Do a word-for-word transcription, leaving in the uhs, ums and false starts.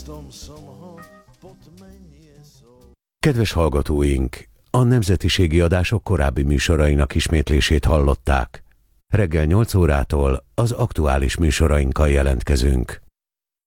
Kedves hallgatóink, a nemzetiségi adások korábbi műsorainak ismétlését hallották. Reggel nyolc órától az aktuális műsorainkkal jelentkezünk.